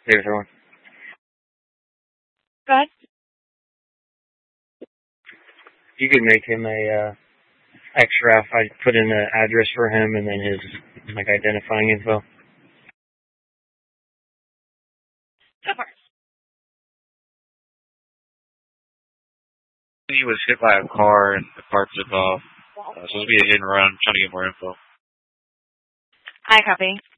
David Herman. Go ahead. You could make him a extra if I put in the address for him and then his identifying info. Go for it. He was hit by a car and the car took off. So it'll be a hit and run. I'm trying to get more info. I copy.